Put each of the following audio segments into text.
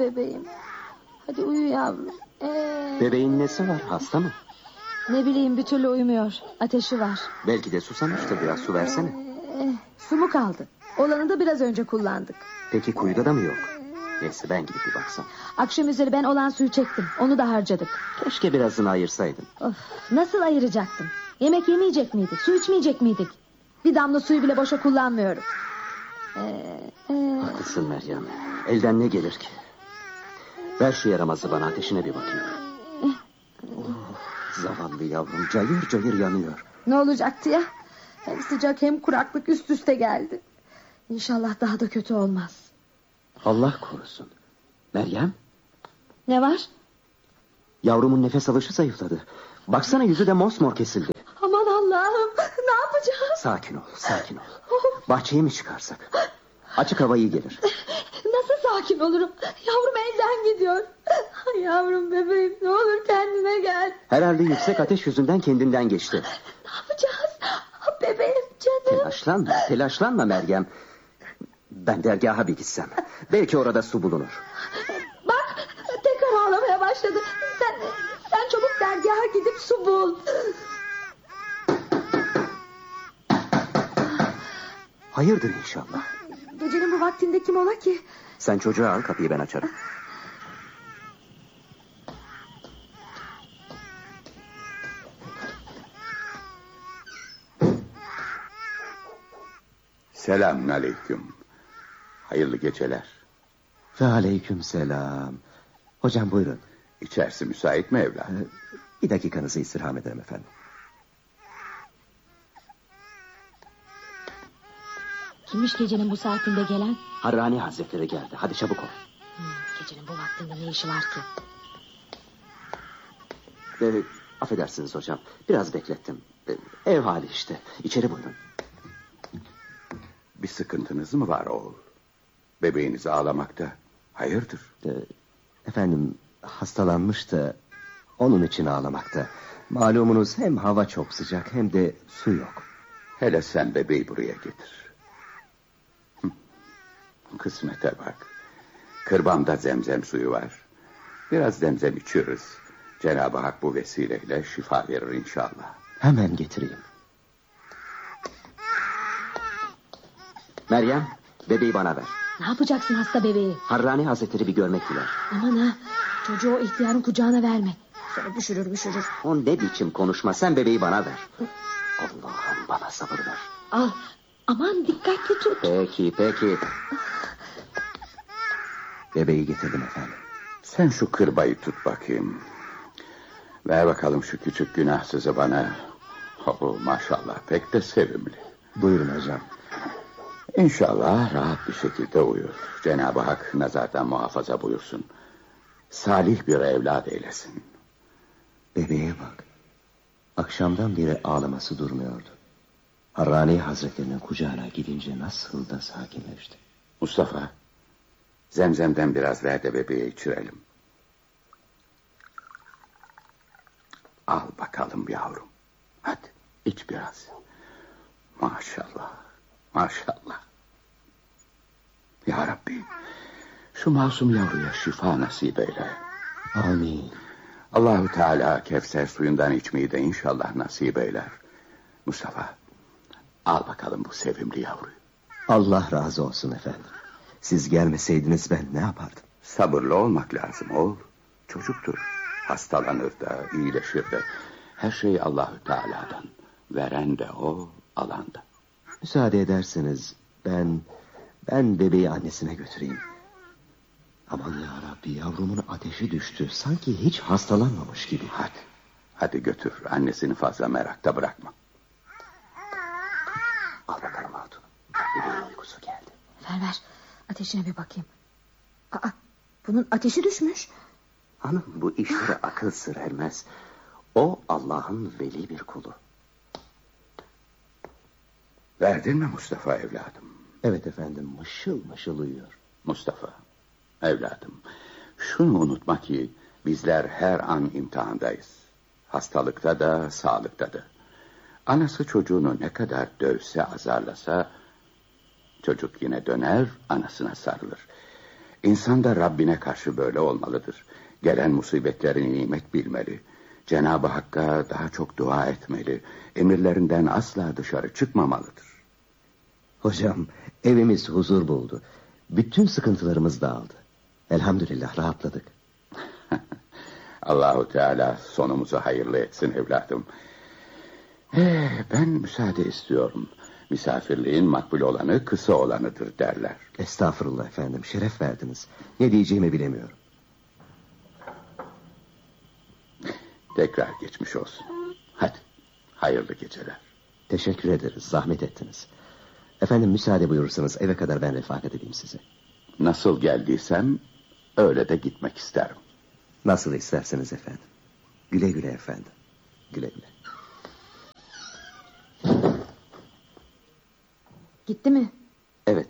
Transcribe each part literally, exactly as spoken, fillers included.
bebeğim. Hadi uyu yavrum. Ee... Bebeğin nesi var, hasta mı? Ne bileyim, bir türlü uyumuyor. Ateşi var. Belki de susamıştır, biraz su versene. Ee, su mu kaldı? Olanı da biraz önce kullandık. Peki kuyuda da mı yok? Neyse, ben gidip bir baksam. Akşam üzeri ben olan suyu çektim. Onu da harcadık. Keşke birazını ayırsaydın. Of, nasıl ayıracaktım? Yemek yemeyecek miydik? Su içmeyecek miydik? Bir damla suyu bile boşa kullanmıyorum. Ee, e... Haklısın Meryem. Elden ne gelir ki? Ver şu yaramazı bana, ateşine bir bakayım. Oh, zavallı yavrum, cayır cayır yanıyor. Ne olacaktı ya? Hem sıcak hem kuraklık üst üste geldi. İnşallah daha da kötü olmaz. Allah korusun. Meryem? Ne var? Yavrumun nefes alışı zayıfladı. Baksana, yüzü de mosmor kesildi. Aman Allah'ım, ne yapacağız? Sakin ol, sakin ol. Bahçeye mi çıkarsak? Açık hava iyi gelir. Nasıl sakin olurum? Yavrum elden gidiyor. Yavrum bebeğim, ne olur kendine gel. Herhalde yüksek ateş yüzünden kendinden geçti. Ne yapacağız? Bebeğim, canım. Telaşlanma, telaşlanma Meryem. Ben dergaha bir gitsem. Belki orada su bulunur. Bak, tekrar ağlamaya başladı. Sen, sen çabuk dergaha gidip su bul. Hayırdır inşallah. Gecenin bu vaktinde kim ola ki? Sen çocuğu al, kapıyı ben açarım. Selamünaleyküm. Hayırlı geceler. Ve aleyküm selam. Hocam buyurun. İçerisi müsait mi evlat? Ee, bir dakikanızı istirham ederim efendim. Kimmiş gecenin bu saatinde gelen? Harrani Hazretleri geldi. Hadi çabuk ol. Hmm, gecenin bu vaktinde ne işi var ki? Ee, affedersiniz hocam. Biraz beklettim. Ee, ev hali işte. İçeri buyurun. Bir sıkıntınız mı var oğul? Bebeğiniz ağlamakta. Hayırdır? Ee, efendim hastalanmış da onun için ağlamakta. Malumunuz hem hava çok sıcak hem de su yok. Hele sen bebeği buraya getir. Hı. Kısmete bak. Kırbamda zemzem suyu var. Biraz zemzem içiyoruz. Cenab-ı Hak bu vesileyle şifa verir inşallah. Hemen getireyim. Meryem, bebeği bana ver. Ne yapacaksın hasta bebeği? Harrani Hazretleri bir görmek diler. Aman ha, çocuğu o ihtiyarın kucağına verme. Sonra düşürür düşürür. O ne biçim konuşma, sen bebeği bana ver. Allah'ım bana sabır ver. Al, aman dikkatli tut. Peki peki. Bebeği getirdim efendim. Sen şu kırbayı tut bakayım. Ver bakalım şu küçük günahsızı bana. Oh, maşallah pek de sevimli. Buyurun hocam. İnşallah rahat bir şekilde uyur. Cenab-ı Hak nazardan muhafaza buyursun. Salih bir evlat eylesin. Bebeğe bak. Akşamdan beri ağlaması durmuyordu. Harrani Hazretlerinin kucağına gidince nasıl da sakinleşti. Mustafa, zemzemden biraz ver de bebeğe içirelim. Al bakalım yavrum. Hadi iç biraz. Maşallah, maşallah. Ya Rabbi, şu masum yavruya şifa nasip eyle. Amin. Allahu Teala Kevser suyundan içmeyi de inşallah nasip eyler. Mustafa, al bakalım bu sevimli yavruyu. Allah razı olsun efendim. Siz gelmeseydiniz ben ne yapardım? Sabırlı olmak lazım oğul. Çocuktur. Hastalanır da, iyileşir de. Her şey Allahu Teala'dan. Veren de o, alan da. Müsaade ederseniz ben ben bebeği annesine götüreyim. Aman ya Rabbi, yavrumun ateşi düştü. Sanki hiç hastalanmamış gibi. Hadi. Hadi götür. Annesini fazla merakta bırakma. Al bakalım hatun. Bebeğin uykusu geldi. Ver ver, ateşine bir bakayım. Aa, bunun ateşi düşmüş. Hanım, bu işlere akıl sır ermez. O Allah'ın veli bir kulu. Verdin mi Mustafa evladım? Evet efendim, mışıl mışıl uyuyor. Mustafa evladım, şunu unutma ki bizler her an imtihandayız. Hastalıkta da sağlıkta da. Anası çocuğunu ne kadar dövse azarlasa çocuk yine döner anasına sarılır. İnsan da Rabbine karşı böyle olmalıdır. Gelen musibetleri nimet bilmeli. Cenab-ı Hakk'a daha çok dua etmeli. Emirlerinden asla dışarı çıkmamalıdır. Hocam, evimiz huzur buldu. Bütün sıkıntılarımız dağıldı. Elhamdülillah rahatladık. Allahu Teala sonumuzu hayırlı etsin evladım. Ee, ben müsaade istiyorum. Misafirliğin makbul olanı kısa olanıdır derler. Estağfurullah efendim, şeref verdiniz. Ne diyeceğimi bilemiyorum. Tekrar geçmiş olsun. Hadi, hayırlı geceler. Teşekkür ederiz, zahmet ettiniz. Efendim müsaade buyurursanız eve kadar ben refakat edeyim size. Nasıl geldiysem öyle de gitmek isterim. Nasıl isterseniz efendim. Güle güle efendim. Güle güle. Gitti mi? Evet.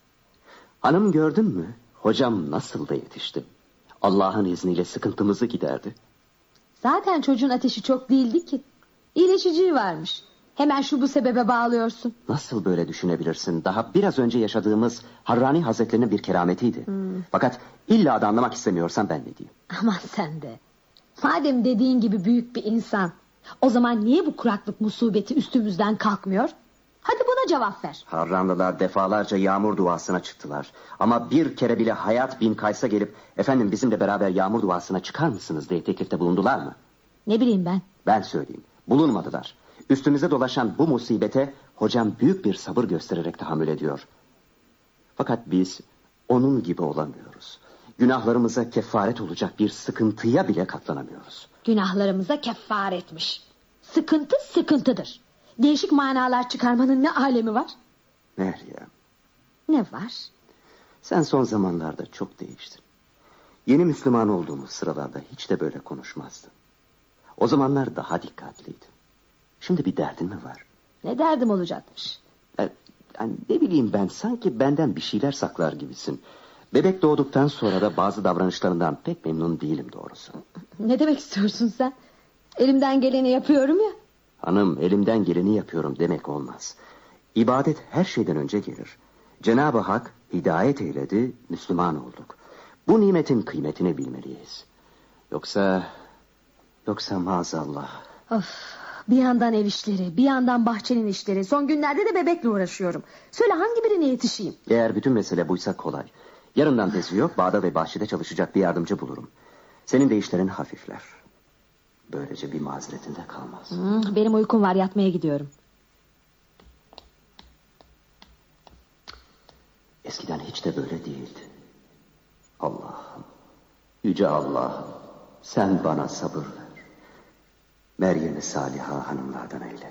Hanım gördün mü? Hocam nasıl da yetişti. Allah'ın izniyle sıkıntımızı giderdi. Zaten çocuğun ateşi çok değildi ki. İyileşiciyi varmış. Hemen şu bu sebebe bağlıyorsun. Nasıl böyle düşünebilirsin? Daha biraz önce yaşadığımız Harrani Hazretlerinin bir kerametiydi. Hmm. Fakat illa da anlamak istemiyorsan ben ne diyeyim? Aman sen de. Madem dediğin gibi büyük bir insan, o zaman niye bu kuraklık musibeti üstümüzden kalkmıyor? Hadi buna cevap ver. Harranlılar defalarca yağmur duasına çıktılar. Ama bir kere bile Hayat bin Kays'a gelip efendim bizimle beraber yağmur duasına çıkar mısınız diye teklifte bulundular mı? Ne bileyim ben. Ben söyleyeyim. Bulunmadılar. Üstümüze dolaşan bu musibete hocam büyük bir sabır göstererek tahammül ediyor. Fakat biz onun gibi olamıyoruz. Günahlarımıza kefaret olacak bir sıkıntıya bile katlanamıyoruz. Günahlarımıza kefaretmiş. Sıkıntı sıkıntıdır. Değişik manalar çıkarmanın ne alemi var? Meryem, Ne var? sen son zamanlarda çok değiştin. Yeni Müslüman olduğumuz sıralarda hiç de böyle konuşmazdın. O zamanlar daha dikkatliydin. Şimdi bir derdin mi var? Ne derdim olacakmış? E, yani ne bileyim ben, sanki benden bir şeyler saklar gibisin. Bebek doğduktan sonra da bazı davranışlarından pek memnun değilim doğrusu. Ne demek istiyorsun sen? Elimden geleni yapıyorum ya. Hanım, elimden geleni yapıyorum demek olmaz. İbadet her şeyden önce gelir. Cenab-ı Hak hidayet eyledi, Müslüman olduk. Bu nimetin kıymetini bilmeliyiz. Yoksa... Yoksa maazallah. Of, bir yandan ev işleri, bir yandan bahçenin işleri. Son günlerde de bebekle uğraşıyorum. Söyle hangi birine yetişeyim? Eğer bütün mesele buysa kolay. Yarından tezi yok, bağda ve bahçede çalışacak bir yardımcı bulurum. Senin de işlerin hafifler. Böylece bir mazeretin de kalmaz. Hmm, benim uykum var, yatmaya gidiyorum. Eskiden hiç de böyle değildi. Allah'ım, yüce Allah'ım, sen bana sabır ver. Meryem-i Saliha hanımlardan eyle.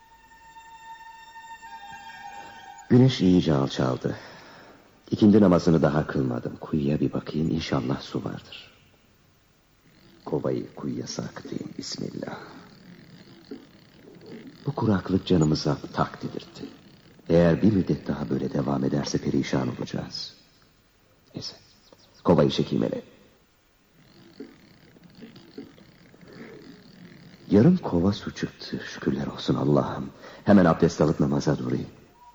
Güneş iyice alçaldı. İkindi namazını daha kılmadım. Kuyuya bir bakayım, inşallah su vardır. Kovayı kuyuya sarkıtayım, bismillah. Bu kuraklık canımıza tak dedirtti. Eğer bir müddet daha böyle devam ederse perişan olacağız. Neyse, kovayı çekeyim hele. Yarım kova su çıktı, şükürler olsun Allah'ım. Hemen abdest alıp namaza durayım.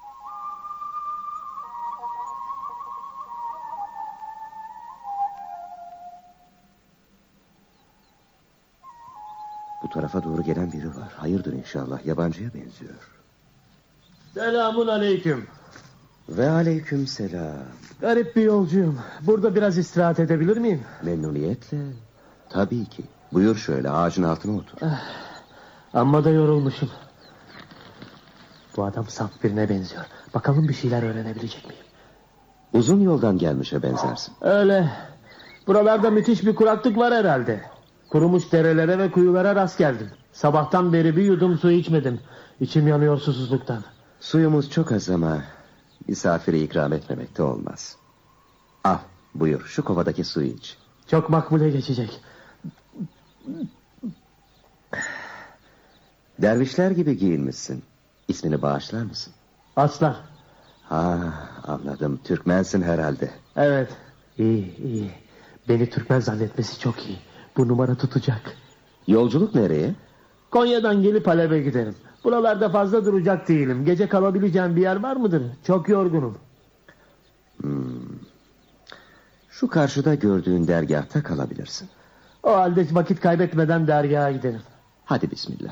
Bu tarafa doğru gelen biri var. Hayırdır inşallah, yabancıya benziyor. Selamun aleyküm. Ve aleyküm selam. Garip bir yolcuyum. Burada biraz istirahat edebilir miyim? Memnuniyetle. Tabii ki. Buyur şöyle, ağacın altına otur. Amma da yorulmuşum. Bu adam saf birine benziyor. Bakalım bir şeyler öğrenebilecek miyim? Uzun yoldan gelmişe benzersin. Öyle. Buralarda müthiş bir kuraklık var herhalde. Kurumuş derelere ve kuyulara rast geldim. Sabahtan beri bir yudum su içmedim. İçim yanıyor susuzluktan. Suyumuz çok az ama misafire ikram etmemek de olmaz. Al, buyur, şu kovadaki suyu iç. Çok makbule geçecek. Dervişler gibi giyinmişsin. İsmini bağışlar mısın? Aslan. Ha, anladım, Türkmensin herhalde. Evet. İyi iyi. Beni Türkmen zannetmesi çok iyi. Bu numara tutacak. Yolculuk nereye? Konya'dan gelip Halep'e giderim. Buralarda fazla duracak değilim. Gece kalabileceğim bir yer var mıdır? Çok yorgunum. Hmm. Şu karşıda gördüğün dergahta kalabilirsin. O halde vakit kaybetmeden dergaha gidelim. Hadi bismillah.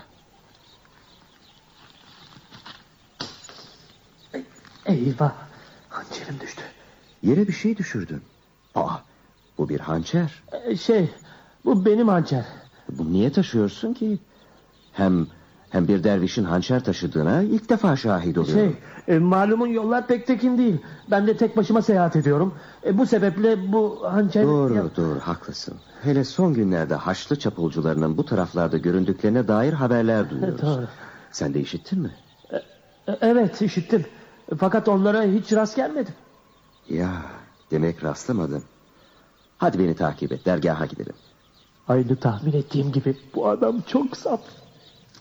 Eyvah, hançerim düştü. Yere bir şey düşürdün. Aa, bu bir hançer. Ee, Şey, bu benim hançer. Bu niye taşıyorsun ki? Hem hem bir dervişin hançer taşıdığına ilk defa şahit oluyorum. Şey, e, malumun yollar pek tekin değil. Ben de tek başıma seyahat ediyorum. E, bu sebeple bu hançer... Doğru Ya- doğru haklısın. Hele son günlerde Haçlı çapulcularının bu taraflarda göründüklerine dair haberler duyuyoruz. Doğru. Sen de işittin mi? E, Evet, işittim. E, Fakat onlara hiç rast gelmedim. Ya demek rastlamadın. Hadi beni takip et, dergaha gidelim. Aynı tahmin ettiğim gibi bu adam çok saf.